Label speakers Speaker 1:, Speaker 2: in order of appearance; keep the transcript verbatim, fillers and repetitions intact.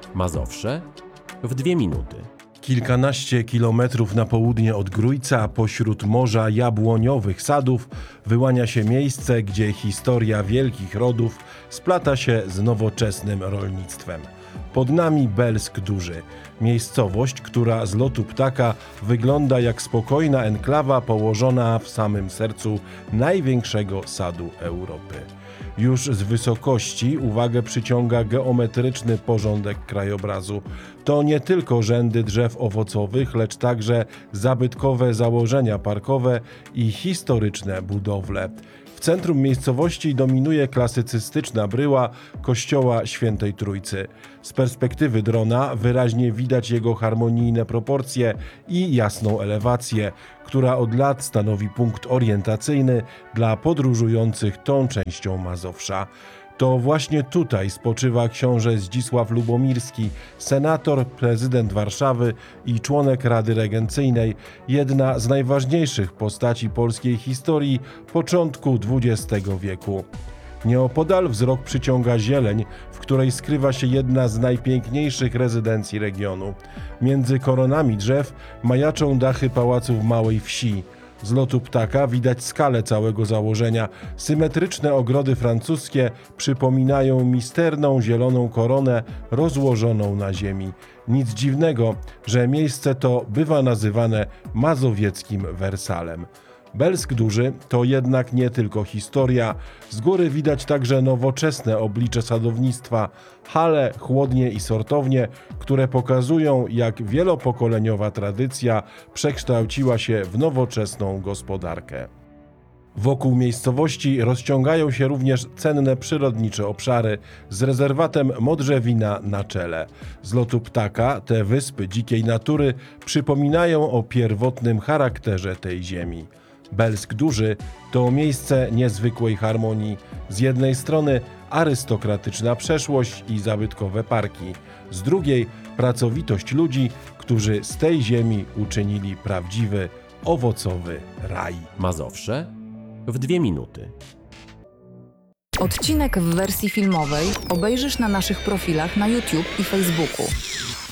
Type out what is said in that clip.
Speaker 1: Mazowsze w dwie minuty.
Speaker 2: Kilkanaście kilometrów na południe od Grójca, pośród morza jabłoniowych sadów, wyłania się miejsce, gdzie historia wielkich rodów splata się z nowoczesnym rolnictwem. Pod nami Belsk Duży, miejscowość, która z lotu ptaka wygląda jak spokojna enklawa położona w samym sercu największego sadu Europy. Już z wysokości uwagę przyciąga geometryczny porządek krajobrazu. To nie tylko rzędy drzew owocowych, lecz także zabytkowe założenia parkowe i historyczne budowle. W centrum miejscowości dominuje klasycystyczna bryła kościoła Świętej Trójcy. Z perspektywy drona wyraźnie widać jego harmonijne proporcje i jasną elewację, która od lat stanowi punkt orientacyjny dla podróżujących tą częścią Mazowsza. To właśnie tutaj spoczywa książę Zdzisław Lubomirski, senator, prezydent Warszawy i członek Rady Regencyjnej, jedna z najważniejszych postaci polskiej historii początku dwudziestego wieku. Nieopodal wzrok przyciąga zieleń, w której skrywa się jedna z najpiękniejszych rezydencji regionu. Między koronami drzew majaczą dachy pałaców Małej Wsi. Z lotu ptaka widać skalę całego założenia. Symetryczne ogrody francuskie przypominają misterną zieloną koronę rozłożoną na ziemi. Nic dziwnego, że miejsce to bywa nazywane mazowieckim Wersalem. Belsk Duży to jednak nie tylko historia. Z góry widać także nowoczesne oblicze sadownictwa, hale, chłodnie i sortownie, które pokazują, jak wielopokoleniowa tradycja przekształciła się w nowoczesną gospodarkę. Wokół miejscowości rozciągają się również cenne przyrodnicze obszary z rezerwatem Modrzewina na czele. Z lotu ptaka te wyspy dzikiej natury przypominają o pierwotnym charakterze tej ziemi. Belsk Duży to miejsce niezwykłej harmonii. Z jednej strony arystokratyczna przeszłość i zabytkowe parki, z drugiej pracowitość ludzi, którzy z tej ziemi uczynili prawdziwy, owocowy raj.
Speaker 1: Mazowsze w dwie minuty.
Speaker 3: Odcinek w wersji filmowej obejrzysz na naszych profilach na YouTube i Facebooku.